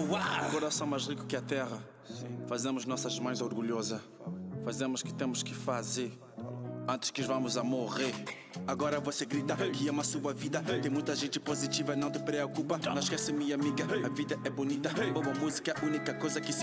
Coração mais rico que a terra. Fazemos nossas mães orgulhosas. Fazemos o que temos que fazer antes que vamos a morrer. Agora você grita que ama a sua vida. Tem muita gente positiva, não te preocupa. Não esquece, minha amiga, a vida é bonita. Boa música é a única coisa que se